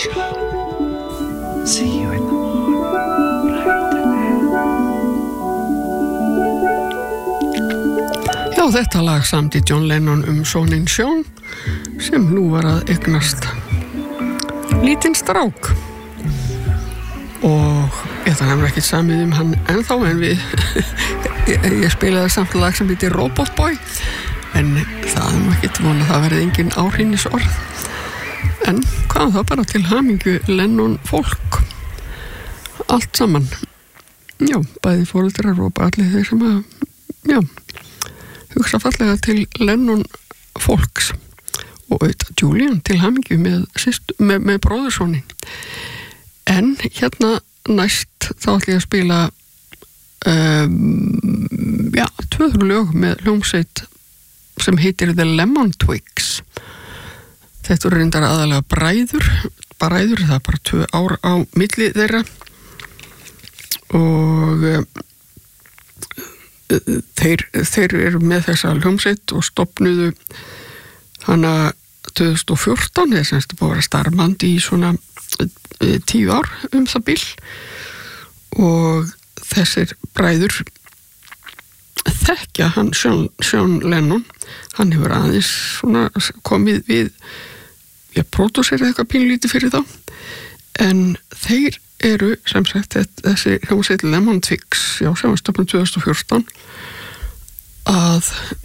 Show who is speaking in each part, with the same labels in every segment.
Speaker 1: Show. See you in the morning. Já, þetta lag samdi John Lennon soninn Sean sem nú var að eignast lítinn strák og ég ætla hann ekki samið hann ennþá en við ég spilaði samt lag sem heitir Robot Boy en það er ekki vona það verði engin áhrýnisorð en hvað þá bara til hamingju Lennon fólk allt saman já, bæði foreldrar og allir þeir sem að já, hugsa fallega til Lennon fólks og auðvitað Julian til hamingju með bróðursonin en hérna næst þá ætla ég að spila já, 2 lög með hljómsveit sem heitir The Lemon Twigs þetta eru reyndar aðalega bræður það er bara 2 ár á milli þeirra og þeir eru með þessa hljómsveit og stofnuðu hana 2014 eða semst búið að vera starfandi í svona 10 ár það bil og þessir bræður þekkja hann Sean Lennon hann hefur aðeins svona komið við pródúsera eitthvað pínlítið fyrir þá en þeir eru sem sagt þessi hljómsveit Lemon Twigs já, sem var stofnun 2014 að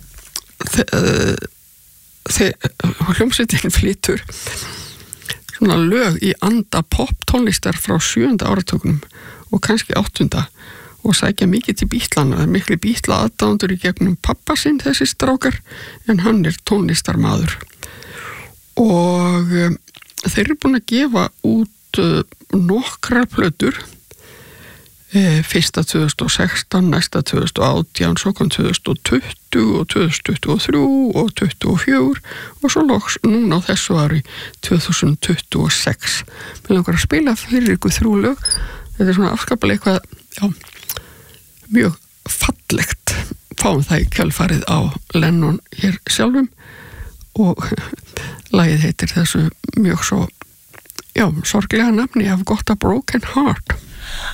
Speaker 1: hljómsveitin flytur svona lög í anda pop tónlistar frá 7. áratugnum og kannski 8. og sækja mikið til Beatlana það er miklu Beatla aðdáendur í gegnum pappa sinn þessi strákar en hann er tónlistarmaður og þeir eru búin að gefa út nokkrar plötur fyrsta 2016, næsta 2018 svo kom 2020 og 2023 og 2024 og svo loks núna á þessu ári 2026 við langar að spila fyrir ykkur 3 lög þetta er svona afskaplega eitthvað já, mjög fallegt fáum það í kjölfarið á Lennon hér sjálfum og lagið heitir þessu mjög svo já, sorglega nafni I've got a broken heart